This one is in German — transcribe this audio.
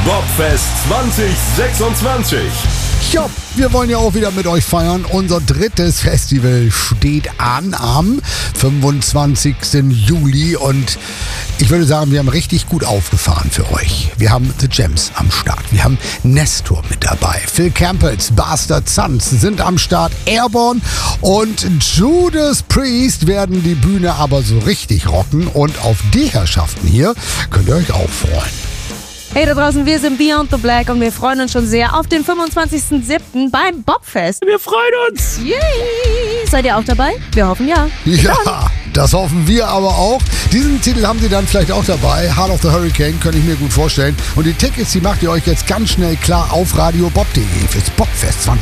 Bobfest 2026. Ja, wir wollen ja auch wieder mit euch feiern. Unser drittes Festival steht an am 25. Juli und ich würde sagen, wir haben richtig gut aufgefahren für euch. Wir haben The Gems am Start. Wir haben Nestor mit dabei. Phil Campbells, Bastard Sons sind am Start. Airborne und Judas Priest werden die Bühne aber so richtig rocken. Und auf die Herrschaften hier könnt ihr euch auch freuen. Hey da draußen, wir sind Beyond the Black und wir freuen uns schon sehr auf den 25.07. beim Bobfest. Wir freuen uns. Yay! Seid ihr auch dabei? Wir hoffen ja. Ja, das hoffen wir aber auch. Diesen Titel haben sie dann vielleicht auch dabei. Heart of the Hurricane, könnte ich mir gut vorstellen. Und die Tickets, die macht ihr euch jetzt ganz schnell klar auf radiobob.de fürs Bobfest 2026.